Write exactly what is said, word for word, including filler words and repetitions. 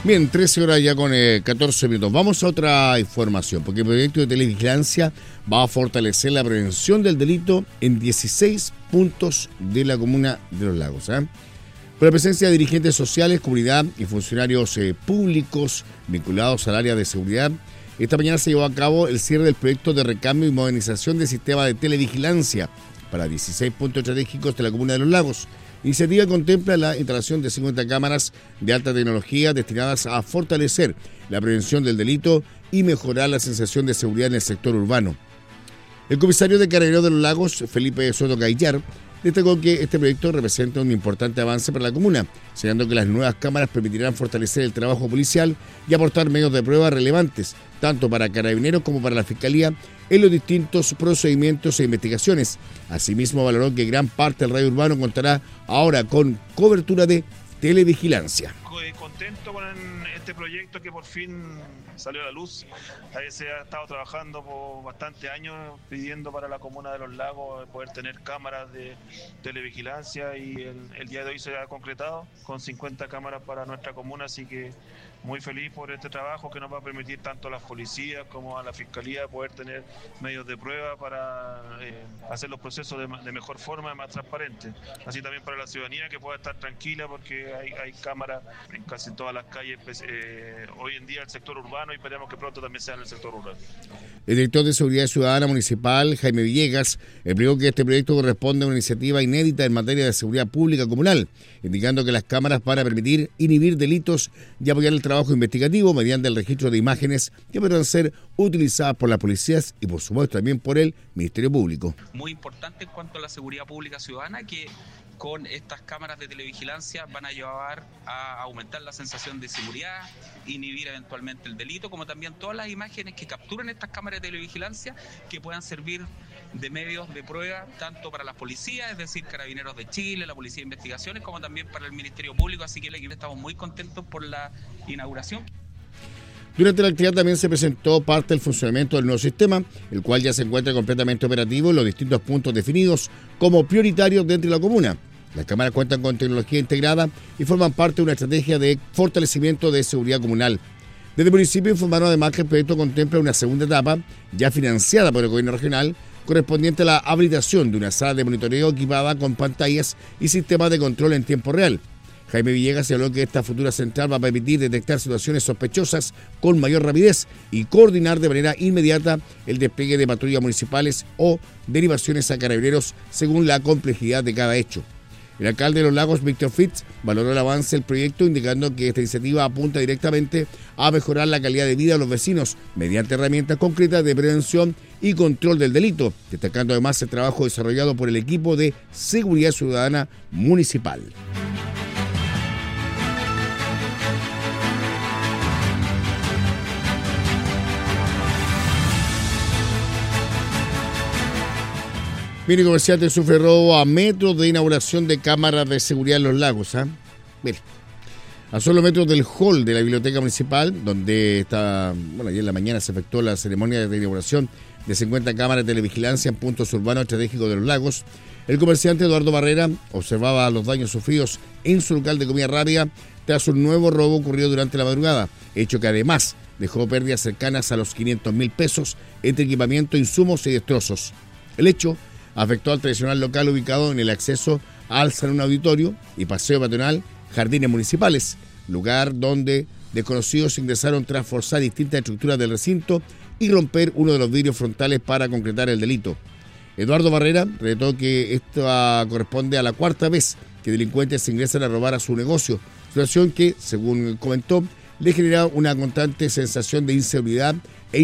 Bien, trece horas ya con eh, catorce minutos. Vamos a otra información, porque el proyecto de televigilancia va a fortalecer la prevención del delito en dieciséis puntos de la comuna de Los Lagos. ¿eh? Con la presencia de dirigentes sociales, comunidad y funcionarios eh, públicos vinculados al área de seguridad, esta mañana se llevó a cabo el cierre del proyecto de recambio y modernización del sistema de televigilancia para dieciséis puntos estratégicos de la comuna de Los Lagos. La iniciativa contempla la instalación de cincuenta cámaras de alta tecnología destinadas a fortalecer la prevención del delito y mejorar la sensación de seguridad en el sector urbano. El comisario de Carabineros de Los Lagos, Felipe Soto Gaillar, destacó que este proyecto representa un importante avance para la comuna, señalando que las nuevas cámaras permitirán fortalecer el trabajo policial y aportar medios de prueba relevantes, tanto para Carabineros como para la Fiscalía, en los distintos procedimientos e investigaciones. Asimismo, valoró que gran parte del radio urbano contará ahora con cobertura de televigilancia. Contento con este proyecto que por fin salió a la luz. Ahí se ha estado trabajando por bastantes años pidiendo para la comuna de Los Lagos poder tener cámaras de televigilancia y el, el día de hoy se ha concretado con cincuenta cámaras para nuestra comuna, así que muy feliz por este trabajo que nos va a permitir tanto a las policías como a la Fiscalía poder tener medios de prueba para eh, hacer los procesos de, de mejor forma, más transparente. Así también para la ciudadanía que pueda estar tranquila porque hay, hay cámaras en casi todas las calles pues, eh, hoy en día el sector urbano y esperemos que pronto también sea en el sector rural. El director de Seguridad Ciudadana Municipal, Jaime Villegas, explicó que este proyecto corresponde a una iniciativa inédita en materia de seguridad pública comunal, indicando que las cámaras van a permitir inhibir delitos y apoyar el trabajo investigativo mediante el registro de imágenes que podrán ser utilizadas por las policías y por supuesto también por el Ministerio Público. Muy importante en cuanto a la seguridad pública ciudadana que con estas cámaras de televigilancia van a llevar a aumentar la sensación de seguridad, inhibir eventualmente el delito, como también todas las imágenes que capturan estas cámaras de televigilancia que puedan servir de medios de prueba tanto para las policías, es decir, Carabineros de Chile, la Policía de Investigaciones, como también para el Ministerio Público, así que estamos muy contentos por la inauguración. Durante la actividad también se presentó parte del funcionamiento del nuevo sistema, el cual ya se encuentra completamente operativo en los distintos puntos definidos como prioritarios dentro de la comuna. Las cámaras cuentan con tecnología integrada y forman parte de una estrategia de fortalecimiento de seguridad comunal. Desde el municipio informaron además que el proyecto contempla una segunda etapa, ya financiada por el gobierno regional, correspondiente a la habilitación de una sala de monitoreo equipada con pantallas y sistemas de control en tiempo real. Jaime Villegas señaló que esta futura central va a permitir detectar situaciones sospechosas con mayor rapidez y coordinar de manera inmediata el despliegue de patrullas municipales o derivaciones a carabineros según la complejidad de cada hecho. El alcalde de Los Lagos, Víctor Fitz, valoró el avance del proyecto indicando que esta iniciativa apunta directamente a mejorar la calidad de vida de los vecinos mediante herramientas concretas de prevención y control del delito, destacando además el trabajo desarrollado por el equipo de Seguridad Ciudadana Municipal. Mire, comerciante sufre robo a metros de inauguración de cámaras de seguridad en Los Lagos. ¿eh? Mire, a solo metros del hall de la Biblioteca Municipal, donde está, bueno, ayer en la mañana se efectuó la ceremonia de inauguración de cincuenta cámaras de televigilancia en puntos urbanos estratégicos de Los Lagos, el comerciante Eduardo Barrera observaba los daños sufridos en su local de comida rápida tras un nuevo robo ocurrido durante la madrugada, hecho que además dejó pérdidas cercanas a los quinientos mil pesos entre equipamiento, insumos y destrozos. El hecho afectó al tradicional local ubicado en el acceso al Salón Auditorio y Paseo Peatonal Jardines Municipales, lugar donde desconocidos ingresaron tras forzar distintas estructuras del recinto y romper uno de los vidrios frontales para concretar el delito. Eduardo Barrera relató que esto corresponde a la cuarta vez que delincuentes ingresan a robar a su negocio, situación que, según comentó, le genera una constante sensación de inseguridad e